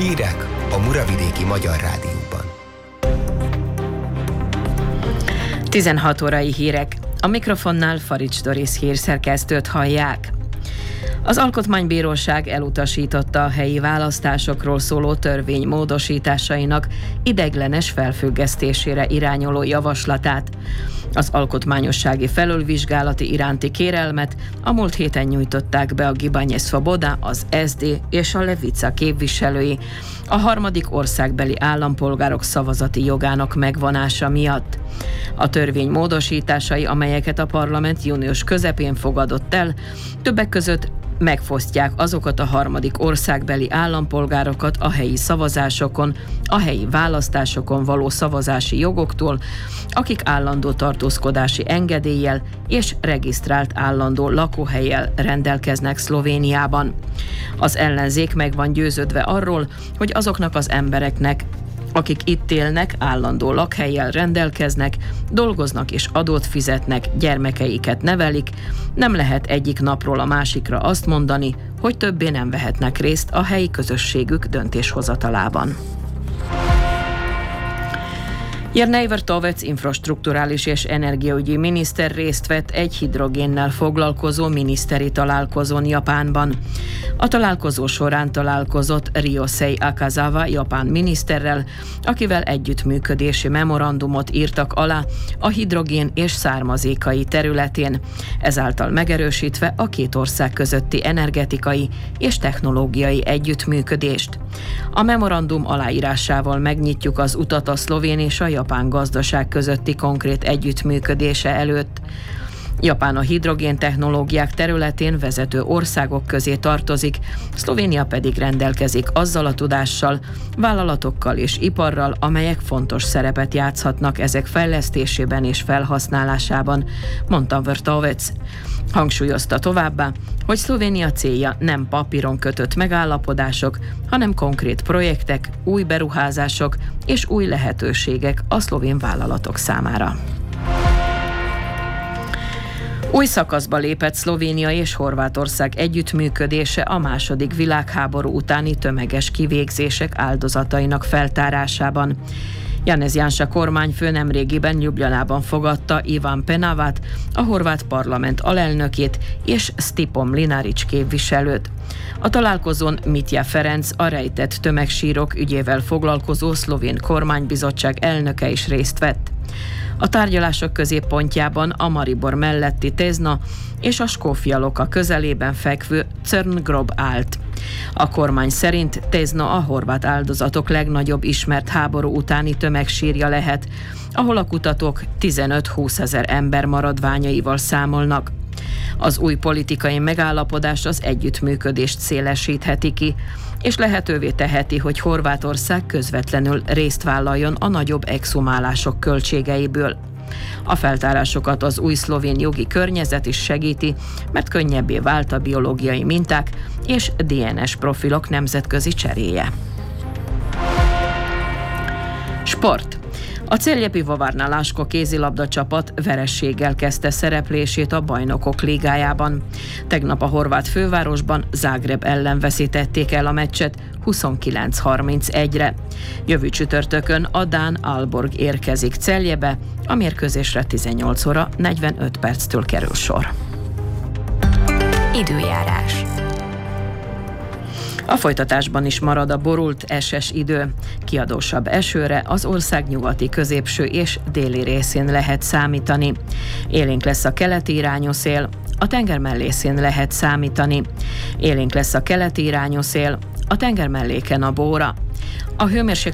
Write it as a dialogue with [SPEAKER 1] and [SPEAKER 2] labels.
[SPEAKER 1] Hírek a Muravidéki Magyar Rádióban.
[SPEAKER 2] 16 órai hírek. A mikrofonnál Farics Doris hírszerkesztőt hallják. Az Alkotmánybíróság elutasította a helyi választásokról szóló törvény módosításainak ideiglenes felfüggesztésére irányuló javaslatát. Az alkotmányossági felülvizsgálati iránti kérelmet a múlt héten nyújtották be a Gibanye Svoboda, az SD és a Levica képviselői a harmadik országbeli állampolgárok szavazati jogának megvonása miatt. A törvény módosításai, amelyeket a parlament június közepén fogadott el, többek között megfosztják azokat a harmadik országbeli állampolgárokat a helyi szavazásokon, a helyi választásokon való szavazási jogoktól, akik állandó tartózkodási engedéllyel és regisztrált állandó lakóhellyel rendelkeznek Szlovéniában. Az ellenzék meg van győződve arról, hogy azoknak az embereknek, akik itt élnek, állandó lakhellyel rendelkeznek, dolgoznak és adót fizetnek, gyermekeiket nevelik, nem lehet egyik napról a másikra azt mondani, hogy többé nem vehetnek részt a helyi közösségük döntéshozatalában. Jernej Vertovec infrastrukturális és energiaügyi miniszter részt vett egy hidrogénnel foglalkozó miniszteri találkozón Japánban. A találkozó során találkozott Ryosei Akazawa japán miniszterrel, akivel együttműködési memorandumot írtak alá a hidrogén és származékai területén, ezáltal megerősítve a két ország közötti energetikai és technológiai együttműködést. A memorandum aláírásával megnyitjuk az utat a szlovén és a japán gazdaság közötti konkrét együttműködése előtt. Japán a hidrogén technológiák területén vezető országok közé tartozik, Szlovénia pedig rendelkezik azzal a tudással, vállalatokkal és iparral, amelyek fontos szerepet játszhatnak ezek fejlesztésében és felhasználásában, mondta Vertovec. Hangsúlyozta továbbá, hogy Szlovénia célja nem papíron kötött megállapodások, hanem konkrét projektek, új beruházások és új lehetőségek a szlovén vállalatok számára. Új szakaszba lépett Szlovénia és Horvátország együttműködése a második világháború utáni tömeges kivégzések áldozatainak feltárásában. Janez Janša kormányfő nemrégiben Ljubljanában fogadta Ivan Penavát, a horvát parlament alelnökét és Stipo Mlinarić képviselőt. A találkozón Mitja Ferenc, a rejtett tömegsírok ügyével foglalkozó szlovén kormánybizottság elnöke is részt vett. A tárgyalások középpontjában a Maribor melletti Tezna és a Skófia Loka közelében fekvő Crngrob állt. A kormány szerint Tezna a horvát áldozatok legnagyobb ismert háború utáni tömegsírja lehet, ahol a kutatók 15-20 ezer ember maradványaival számolnak. Az új politikai megállapodás az együttműködést szélesítheti ki, és lehetővé teheti, hogy Horvátország közvetlenül részt vállaljon a nagyobb exhumálások költségeiből. A feltárásokat az új szlovén jogi környezet is segíti, mert könnyebbé vált a biológiai minták és DNS profilok nemzetközi cseréje. Sport. A Celje Pivovarna László kézilabda csapat vereséggel kezdte szereplését a Bajnokok Ligájában. Tegnap a horvát fővárosban Zágráb ellen veszítették el a meccset 29-31-re. Jövő csütörtökön a dán Aalborg érkezik Celjebe, a mérkőzésre 18 óra 45 perctől kerül sor.
[SPEAKER 3] Időjárás.
[SPEAKER 2] A folytatásban is marad a borult, eses idő. Kiadósabb esőre az ország nyugati, középső és déli részén lehet számítani. Élénk lesz a keleti irányú szél, a tenger mellészén lehet számítani. Élénk lesz a keleti irányú szél, a tenger melléken a bóra. A hőmérséklet